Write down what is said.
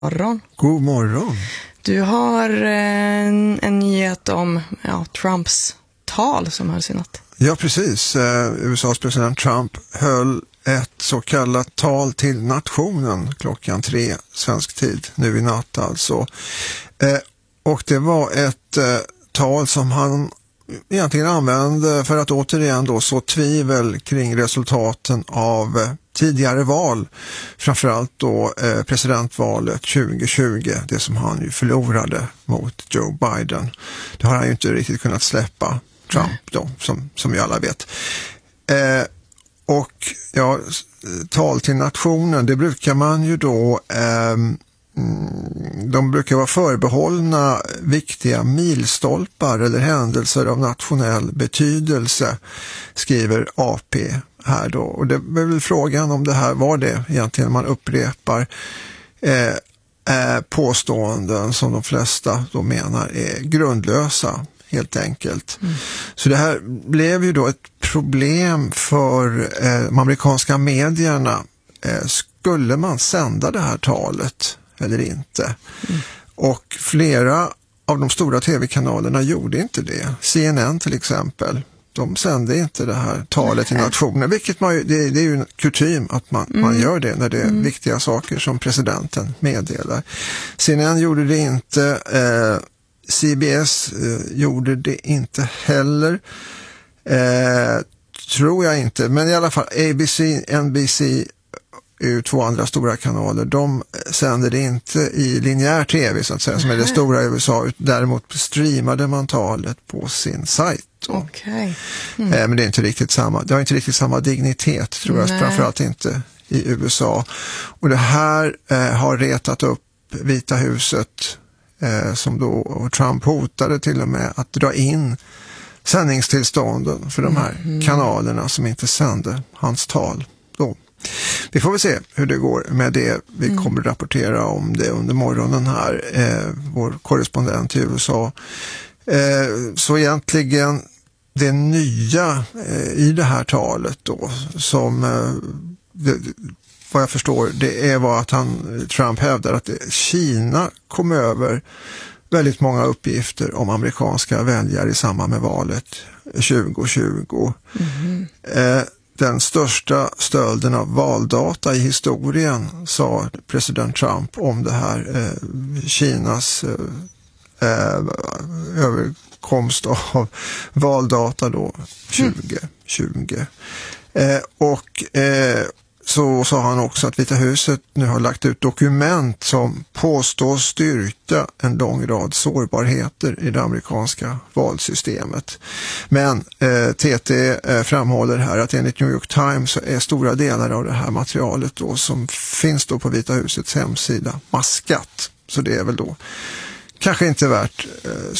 Morgon. God morgon. Du har en nyhet om Trumps tal som hölls i natt. Ja, precis. USAs president Trump höll ett så kallat tal till nationen klockan 3 svensk tid, nu i natt alltså. Och det var ett tal som han egentligen använde för att återigen då så tvivel kring resultaten av tidigare val, framförallt då presidentvalet 2020, det som han ju förlorade mot Joe Biden. Det har han ju inte riktigt kunnat släppa, Trump då, som vi alla vet. Och ja, tal till nationen, det brukar man ju då de brukar vara förbehållna viktiga milstolpar eller händelser av nationell betydelse, skriver AP här då. Och det är väl frågan om det här var det egentligen man upprepar påståenden som de flesta då menar är grundlösa helt enkelt. Så det här blev ju då ett problem för de amerikanska medierna. Skulle man sända det här talet eller inte? Och flera av de stora tv-kanalerna gjorde inte det. CNN till exempel, de sände inte det här talet i nationen, vilket det är ju en kutym att man gör det när det är viktiga saker som presidenten meddelar. CNN gjorde det inte, CBS gjorde det inte heller, tror jag inte, men i alla fall ABC, NBC, två andra stora kanaler, de sänder det inte i linjär tv så att säga, som är det stora i USA. Däremot streamade man talet på sin sajt. Okay. Men det är inte riktigt samma. Det har inte riktigt samma dignitet, tror jag, framförallt inte i USA. Och det här har retat upp Vita huset, som då Trump hotade till och med att dra in sändningstillstånden för de här kanalerna som inte sände hans tal då. Vi får väl se hur det går med det. Vi kommer rapportera om det under morgonen här, vår korrespondent i USA. Så egentligen det nya i det här talet då, som vad jag förstår, det var att Trump hävdar att Kina kom över väldigt många uppgifter om amerikanska väljare i samband med valet 2020. Den största stölden av valdata i historien, sa president Trump om det här Kinas överkomst av valdata då 2020. Så sa han också att Vita huset nu har lagt ut dokument som påstås styrka en lång rad sårbarheter i det amerikanska valsystemet. Men TT framhåller här att enligt New York Times så är stora delar av det här materialet då, som finns då på Vita husets hemsida, maskat. Så det är väl då kanske inte värt